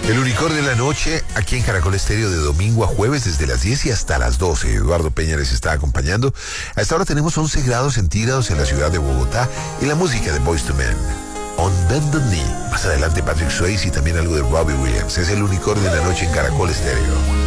El Unicornio de la Noche, aquí en Caracol Estéreo, de domingo a jueves, desde las 10 y hasta las 12. Eduardo Peña les está acompañando. A esta hora tenemos 11 grados centígrados en la ciudad de Bogotá y la música de Boyz II Men. On Bended Knee. Más adelante Patrick Swayze y también algo de Robbie Williams. Es el Unicornio de la Noche en Caracol Estéreo.